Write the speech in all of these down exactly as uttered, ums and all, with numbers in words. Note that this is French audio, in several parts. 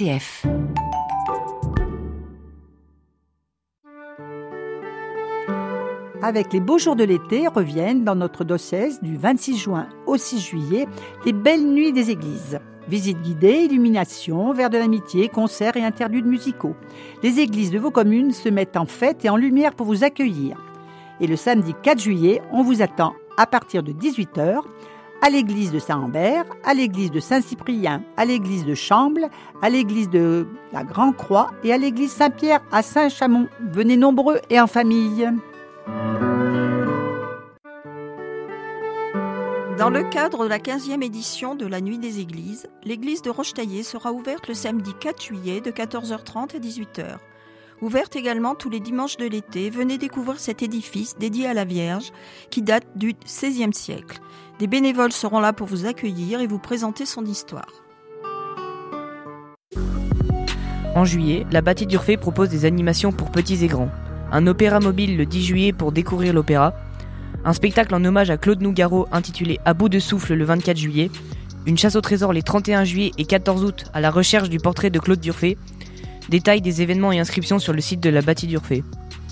C F. Avec les beaux jours de l'été reviennent dans notre diocèse du vingt-six juin au six juillet les belles nuits des églises. Visites guidées, illuminations, vers de l'amitié, concerts et interludes musicaux. Les églises de vos communes se mettent en fête et en lumière pour vous accueillir. Et le samedi quatre juillet, on vous attend à partir de dix-huit heures à l'église de Saint-Ambert, à l'église de Saint-Cyprien, à l'église de Chambles, à l'église de la Grand-Croix et à l'église Saint-Pierre à Saint-Chamond. Venez nombreux et en famille. Dans le cadre de la quinzième édition de la Nuit des Églises, l'église de Rochetaillé sera ouverte le samedi quatre juillet de quatorze heures trente à dix-huit heures. Ouverte également tous les dimanches de l'été, venez découvrir cet édifice dédié à la Vierge qui date du seizième siècle. Des bénévoles seront là pour vous accueillir et vous présenter son histoire. En juillet, la Bâtie d'Urfé propose des animations pour petits et grands. Un opéra mobile le dix juillet pour découvrir l'opéra. Un spectacle en hommage à Claude Nougaro intitulé À bout de souffle le vingt-quatre juillet. Une chasse au trésor les trente et un juillet et quatorze août à la recherche du portrait de Claude d'Urfé. Détails des événements et inscriptions sur le site de la Bâtie d'Urfé.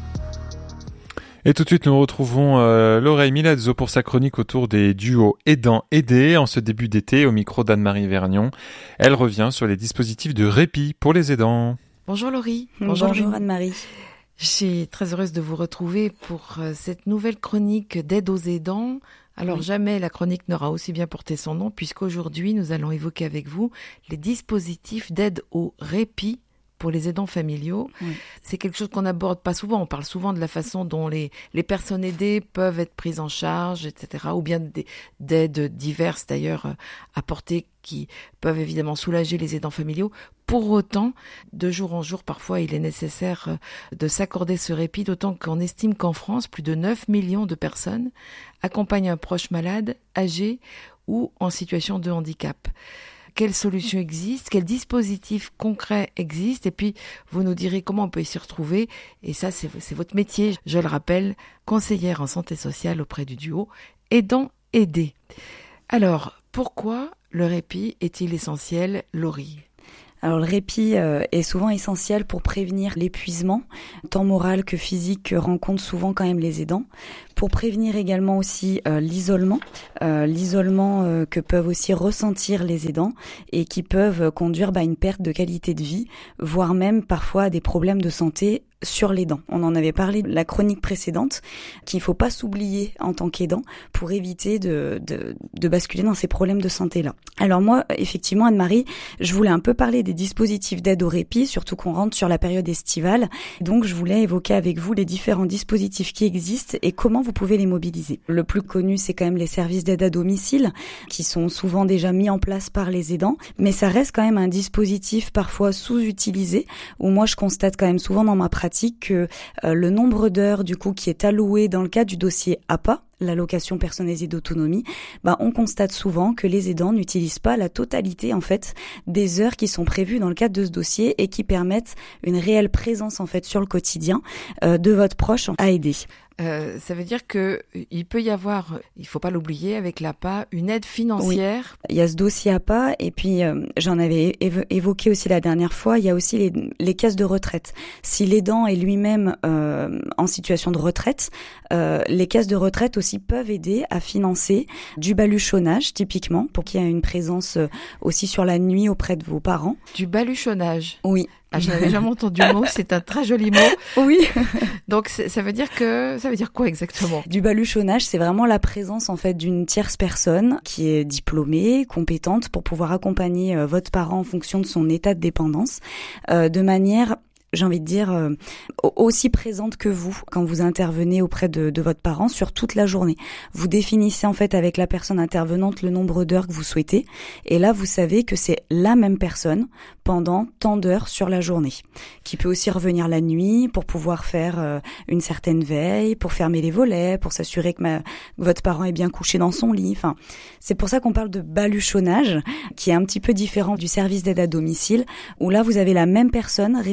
Et tout de suite, nous retrouvons euh, Laurel Milazzo pour sa chronique autour des duos aidants-aidés en ce début d'été au micro d'Anne-Marie Vergnon. Elle revient sur les dispositifs de répit pour les aidants. Bonjour Laurie. Bonjour, Bonjour Anne-Marie. Je suis très heureuse de vous retrouver pour cette nouvelle chronique d'aide aux aidants. Alors oui. Jamais la chronique n'aura aussi bien porté son nom puisqu'aujourd'hui nous allons évoquer avec vous les dispositifs d'aide au répit pour les aidants familiaux. Oui. C'est quelque chose qu'on n'aborde pas souvent. On parle souvent de la façon dont les, les personnes aidées peuvent être prises en charge, et cetera. Ou bien des, d'aides diverses d'ailleurs euh, apportées qui peuvent évidemment soulager les aidants familiaux. Pour autant, de jour en jour, parfois, il est nécessaire euh, de s'accorder ce répit, d'autant qu'on estime qu'en France, plus de neuf millions de personnes accompagnent un proche malade, âgé ou en situation de handicap. Quelles solutions existent, quels dispositifs concrets existent, et puis vous nous direz comment on peut s'y retrouver. Et ça, c'est, c'est votre métier, je le rappelle, conseillère en santé sociale auprès du duo Aidants Aidés. Alors, pourquoi le répit est-il essentiel, Laurie ? Alors le répit euh, est souvent essentiel pour prévenir l'épuisement, tant moral que physique, que rencontrent souvent quand même les aidants. Pour prévenir également aussi euh, l'isolement, euh, l'isolement euh, que peuvent aussi ressentir les aidants et qui peuvent conduire bah, à une perte de qualité de vie, voire même parfois à des problèmes de santé sur l'aidant. On en avait parlé de la chronique précédente, qu'il ne faut pas s'oublier en tant qu'aidant pour éviter de, de, de basculer dans ces problèmes de santé-là. Alors moi, effectivement, Anne-Marie, je voulais un peu parler des dispositifs d'aide au répit, surtout qu'on rentre sur la période estivale. Donc je voulais évoquer avec vous les différents dispositifs qui existent et comment vous pouvez les mobiliser. Le plus connu, c'est quand même les services d'aide à domicile, qui sont souvent déjà mis en place par les aidants, mais ça reste quand même un dispositif parfois sous-utilisé, où moi je constate quand même souvent dans ma pratique que euh, le nombre d'heures du coup qui est alloué dans le cadre du dossier A P A, l'allocation personnalisée d'autonomie, bah on constate souvent que les aidants n'utilisent pas la totalité en fait des heures qui sont prévues dans le cadre de ce dossier et qui permettent une réelle présence en fait sur le quotidien euh, de votre proche à aider. Euh, ça veut dire que il peut y avoir, il faut pas l'oublier, avec l'A P A, une aide financière. Oui. Il y a ce dossier A P A et puis euh, j'en avais évo- évoqué aussi la dernière fois. Il y a aussi les, les caisses de retraite. Si l'aidant est lui-même euh, en situation de retraite, euh, les caisses de retraite aussi peuvent aider à financer du baluchonnage typiquement pour qu'il y ait une présence euh, aussi sur la nuit auprès de vos parents. Du baluchonnage. Oui. Ah, je n'avais jamais entendu le mot, c'est un très joli mot. Oui. Donc ça veut dire que ça veut dire quoi exactement ? Du baluchonnage, c'est vraiment la présence en fait d'une tierce personne qui est diplômée, compétente pour pouvoir accompagner euh, votre parent en fonction de son état de dépendance, euh, de manière j'ai envie de dire, euh, aussi présente que vous quand vous intervenez auprès de, de votre parent sur toute la journée. Vous définissez en fait avec la personne intervenante le nombre d'heures que vous souhaitez et là vous savez que c'est la même personne pendant tant d'heures sur la journée, qui peut aussi revenir la nuit pour pouvoir faire euh, une certaine veille, pour fermer les volets, pour s'assurer que ma, votre parent est bien couché dans son lit. Enfin, c'est pour ça qu'on parle de baluchonnage, qui est un petit peu différent du service d'aide à domicile, où là vous avez la même personne référencée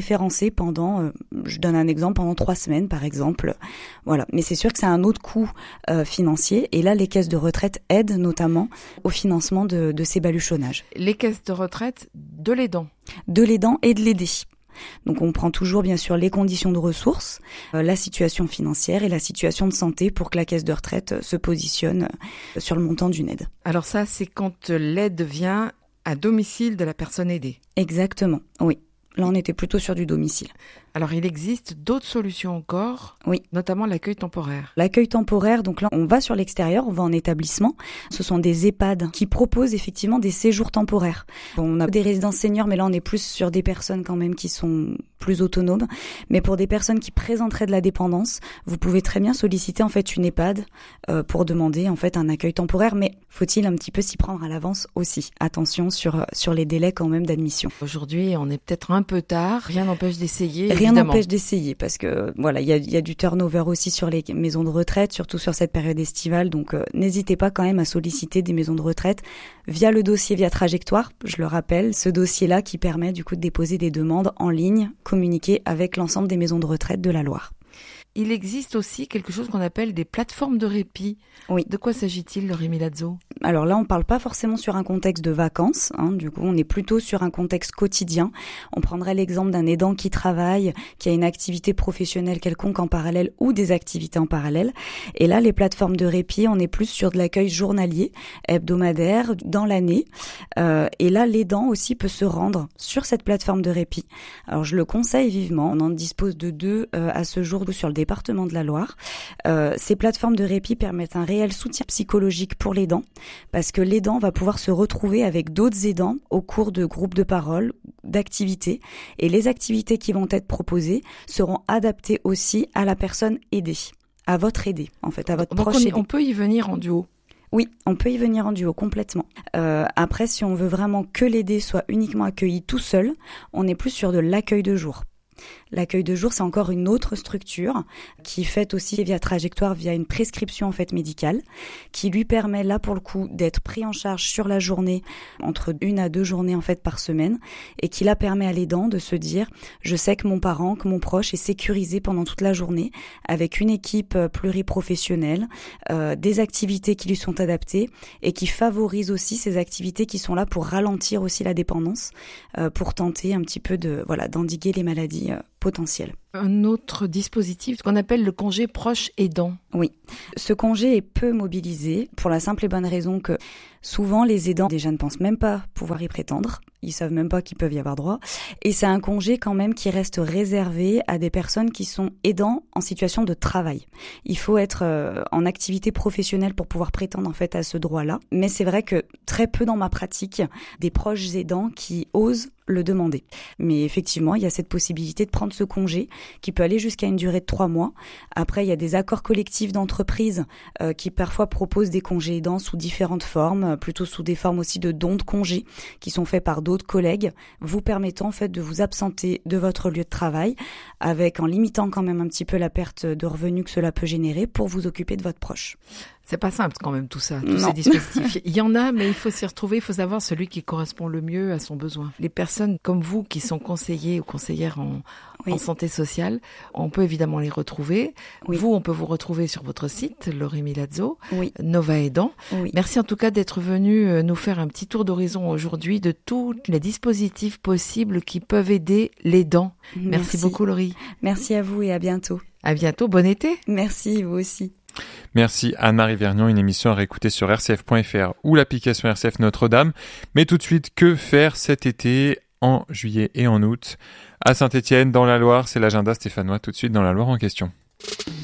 santé pendant, euh, je donne un exemple, pendant trois semaines par exemple. Voilà. Mais c'est sûr que c'est un autre coût euh, financier. Et là, les caisses de retraite aident notamment au financement de, de ces baluchonnages. Les caisses de retraite de l'aidant. De l'aidant et de l'aidé. Donc on prend toujours bien sûr les conditions de ressources, euh, la situation financière et la situation de santé pour que la caisse de retraite euh, se positionne euh, sur le montant d'une aide. Alors ça, c'est quand l'aide vient à domicile de la personne aidée. Exactement, oui. Là, on était plutôt sur du domicile. Alors, il existe d'autres solutions encore, oui, notamment l'accueil temporaire. L'accueil temporaire, donc là, on va sur l'extérieur, on va en établissement. Ce sont des EHPAD qui proposent effectivement des séjours temporaires. Bon, on a des résidences seniors, mais là, on est plus sur des personnes quand même qui sont plus autonomes. Mais pour des personnes qui présenteraient de la dépendance, vous pouvez très bien solliciter en fait une EHPAD euh, pour demander en fait un accueil temporaire. Mais faut-il un petit peu s'y prendre à l'avance aussi. Attention sur sur les délais quand même d'admission. Aujourd'hui, on est peut-être un peu tard. Rien n'empêche d'essayer. Rien n'empêche d'essayer parce que voilà, il y a, y a du turnover aussi sur les maisons de retraite, surtout sur cette période estivale. Donc euh, n'hésitez pas quand même à solliciter des maisons de retraite via le dossier Via Trajectoire. Je le rappelle, ce dossier-là qui permet du coup de déposer des demandes en ligne, communiquer avec l'ensemble des maisons de retraite de la Loire. Il existe aussi quelque chose qu'on appelle des plateformes de répit. Oui. De quoi s'agit-il, Laurie Milazzo ? Alors là, on ne parle pas forcément sur un contexte de vacances. Hein, du coup, on est plutôt sur un contexte quotidien. On prendrait l'exemple d'un aidant qui travaille, qui a une activité professionnelle quelconque en parallèle ou des activités en parallèle. Et là, les plateformes de répit, on est plus sur de l'accueil journalier, hebdomadaire, dans l'année. Euh, et là, l'aidant aussi peut se rendre sur cette plateforme de répit. Alors, je le conseille vivement. On en dispose de deux euh, à ce jour sur le département de la Loire. Euh, ces plateformes de répit permettent un réel soutien psychologique pour l'aidant parce que l'aidant va pouvoir se retrouver avec d'autres aidants au cours de groupes de parole, d'activités et les activités qui vont être proposées seront adaptées aussi à la personne aidée, à votre aidé en fait, à votre Donc proche on, y, aidé. On peut y venir en duo. Oui, on peut y venir en duo complètement. Euh, après, si on veut vraiment que l'aidé soit uniquement accueilli tout seul, on est plus sur de l'accueil de jour. L'accueil de jour, c'est encore une autre structure qui est faite aussi via trajectoire, via une prescription en fait médicale, qui lui permet là pour le coup d'être pris en charge sur la journée, entre une à deux journées en fait par semaine, et qui là permet à l'aidant de se dire, je sais que mon parent, que mon proche est sécurisé pendant toute la journée, avec une équipe pluriprofessionnelle, euh, des activités qui lui sont adaptées et qui favorisent aussi ces activités qui sont là pour ralentir aussi la dépendance, euh, pour tenter un petit peu de voilà d'endiguer les maladies euh, potentielles. Un autre dispositif qu'on appelle le congé proche aidant. Oui, ce congé est peu mobilisé pour la simple et bonne raison que souvent les aidants déjà ne pensent même pas pouvoir y prétendre, ils savent même pas qu'ils peuvent y avoir droit, et c'est un congé quand même qui reste réservé à des personnes qui sont aidants en situation de travail. Il faut être euh, en activité professionnelle pour pouvoir prétendre en fait à ce droit-là, mais c'est vrai que très peu dans ma pratique des proches aidants qui osent le demander. Mais effectivement, il y a cette possibilité de prendre ce congé qui peut aller jusqu'à une durée de trois mois. Après, il y a des accords collectifs d'entreprise euh, qui parfois proposent des congés aidants sous différentes formes, euh, plutôt sous des formes aussi de dons de congés qui sont faits par d'autres collègues, vous permettant en fait de vous absenter de votre lieu de travail avec en limitant quand même un petit peu la perte de revenus que cela peut générer pour vous occuper de votre proche. C'est pas simple quand même tout ça, tous non. ces dispositifs. Il y en a, mais il faut s'y retrouver, il faut savoir celui qui correspond le mieux à son besoin. Les personnes comme vous qui sont conseillers ou conseillères en, oui. en santé sociale, on peut évidemment les retrouver. Oui. Vous, on peut vous retrouver sur votre site, Laurie Milazzo, oui. Nova Aidant. Oui. Merci en tout cas d'être venu nous faire un petit tour d'horizon aujourd'hui de tous les dispositifs possibles qui peuvent aider l'aidant. Merci. Merci beaucoup Laurie. Merci à vous et à bientôt. À bientôt, bon été. Merci, vous aussi. Merci Anne-Marie Vergnon, une émission à réécouter sur r c f point f r ou l'application R C F Notre-Dame. Mais tout de suite, que faire cet été en juillet et en août à Saint-Étienne, dans la Loire? C'est l'agenda stéphanois tout de suite dans la Loire en question.